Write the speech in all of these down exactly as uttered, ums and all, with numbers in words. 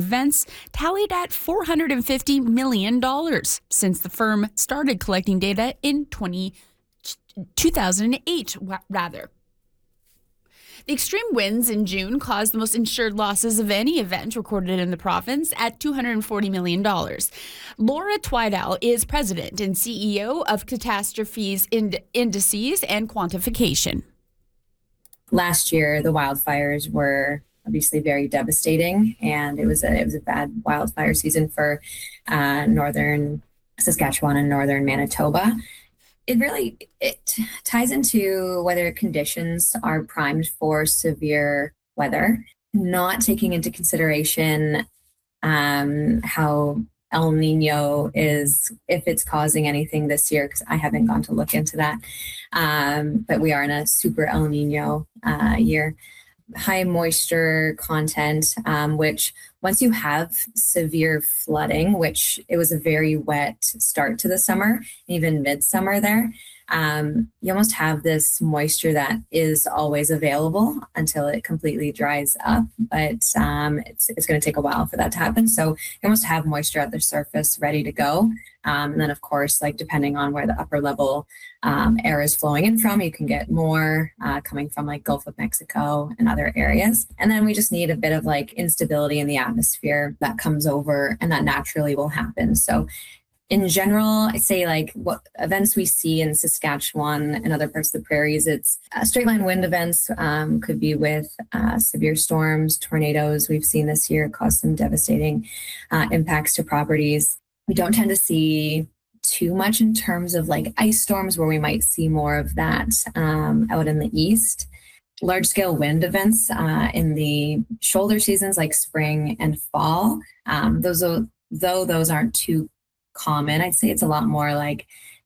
events tallied at four hundred fifty million dollars since the firm started collecting data in twenty, two thousand eight, rather. The extreme winds in June caused the most insured losses of any event recorded in the province at two hundred forty million dollars. Laura Twidell is president and C E O of Catastrophes Ind- Indices and Quantification. Last year, the wildfires were obviously very devastating, and it was a it was a bad wildfire season for uh, northern Saskatchewan and northern Manitoba. It really it ties into whether conditions are primed for severe weather, not taking into consideration um, how El Nino is, if it's causing anything this year, because I haven't gone to look into that. Um, but we are in a super El Nino uh, year. High moisture content, um, which once you have severe flooding, which it was a very wet start to the summer, even midsummer there, um, you almost have this moisture that is always available until it completely dries up. But um, it's it's going to take a while for that to happen. So you almost have moisture at the surface ready to go. Um, and then, of course, like depending on where the upper level um, air is flowing in from, you can get more uh, coming from like Gulf of Mexico and other areas. And then we just need a bit of like instability in the atmosphere that comes over, and that naturally will happen. So in general, I say like what events we see in Saskatchewan and other parts of the prairies, it's uh, straight line wind events, um, could be with uh, severe storms, tornadoes we've seen this year cause some devastating uh, impacts to properties. We don't tend to see too much in terms of like ice storms, where we might see more of that um, out in the east. Large scale wind events uh, in the shoulder seasons like spring and fall, um, those are, though those aren't too common, I'd say it's a lot more like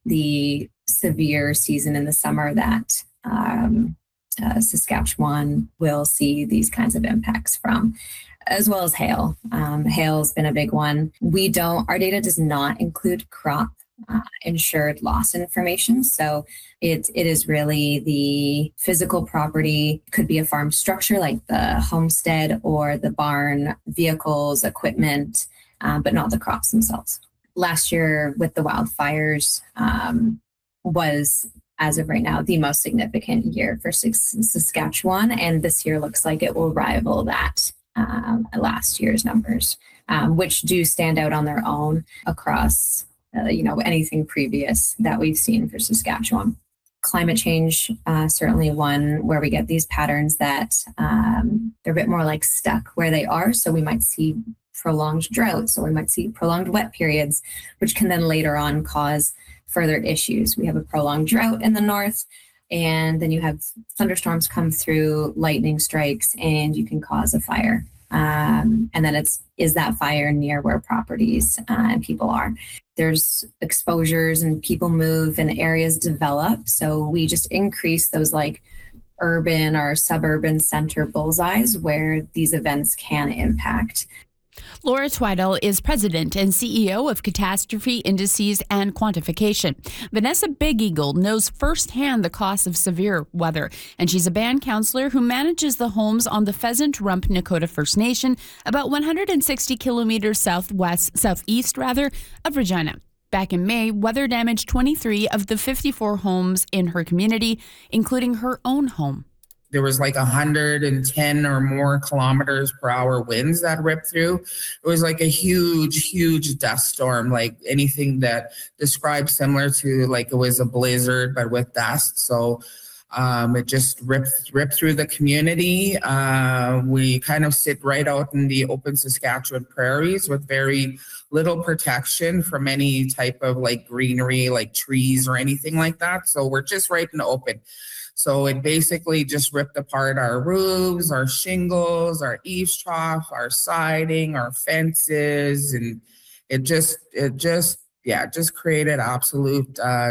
the severe season in the summer that um, uh, Saskatchewan will see these kinds of impacts from, as well as hail. Um, hail has been a big one. We don't, our data does not include crop uh, insured loss information. So it it is really the physical property, could be a farm structure like the homestead or the barn, vehicles, equipment, uh, but not the crops themselves. Last year with the wildfires um, was, as of right now, the most significant year for Saskatchewan. And this year looks like it will rival that um, last year's numbers, um, which do stand out on their own across, uh, you know, anything previous that we've seen for Saskatchewan. Climate change, uh, certainly one where we get these patterns that um, they're a bit more like stuck where they are. So we might see prolonged droughts, or we might see prolonged wet periods, which can then later on cause further issues. We have a prolonged drought in the north, and then you have thunderstorms come through, lightning strikes, and you can cause a fire. Um, and then it's, is that fire near where properties uh, and people are? There's exposures and people move and areas develop. So we just increase those like urban or suburban center bullseyes where these events can impact. Laura Twidell is president and C E O of Catastrophe Indices and Quantification. Vanessa Big Eagle knows firsthand the costs of severe weather, and she's a band counselor who manages the homes on the Pheasant Rump Nakota First Nation, about one hundred sixty kilometers southwest, southeast rather, of Regina. Back in May, weather damaged twenty-three of the fifty-four homes in her community, including her own home. There was like one hundred ten or more kilometers per hour winds that ripped through. It was like a huge, huge dust storm, like anything that described similar to like it was a blizzard, but with dust. So um, it just ripped, ripped through the community. Uh, we kind of sit right out in the open Saskatchewan prairies with very little protection from any type of like greenery, like trees or anything like that. So we're just right in the open. So it basically just ripped apart our roofs, our shingles, our eaves trough, our siding, our fences, and it just, it just, yeah, just created absolute uh,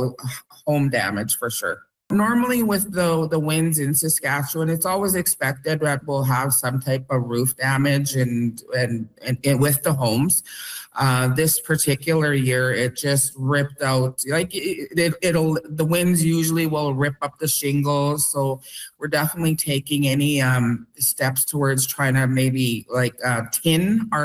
home damage for sure. Normally with the the winds in Saskatchewan, it's always expected that we'll have some type of roof damage and and, and, and with the homes. Uh, this particular year, it just ripped out, like it, it, it'll, the winds usually will rip up the shingles. So we're definitely taking any um, steps towards trying to maybe like uh, tin our